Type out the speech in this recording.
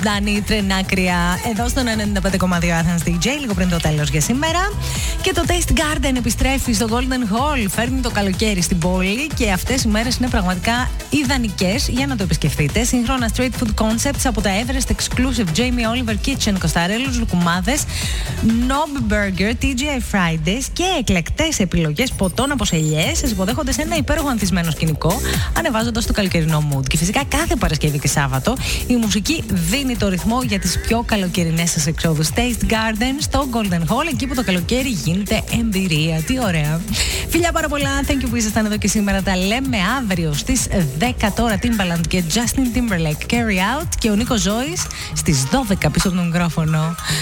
Ντάνι Τρενάκρια εδώ στο 95,2 Athens DJ, λίγο πριν το τέλος για σήμερα. Και το Taste Garden επιστρέφει στο Golden Hall. Φέρνει το καλοκαίρι στην πόλη και αυτές οι μέρες είναι πραγματικά ιδανικές για να το επισκεφτείτε. Σύγχρονα street food concepts από τα Everest Exclusive, Jamie Oliver Kitchen, κοσταρέλους, λουκουμάδες, Knob Burger, TGI Fridays και εκλεκτές επιλογές ποτών από σελιές σας υποδέχονται σε ένα υπέροχο ανθισμένο σκηνικό, ανεβάζοντας το καλοκαιρινό mood. Και φυσικά κάθε Παρασκευή και Σάββατο η μουσική δίνει το ρυθμό για τις πιο καλοκαιρινές σας εξόδους. Taste Garden στο Golden Hall, εκεί που το καλοκαίρι γίνεται εμπειρία. Τι ωραία. Φιλιά πάρα πολλά. Thank you που ήσασταν εδώ και σήμερα. Τα λέμε αύριο στις 10 τώρα. Timbaland και Justin Timberlake Carry Out και ο Νίκος Ζώης στις 12 πίσω από τον μικρόφωνο.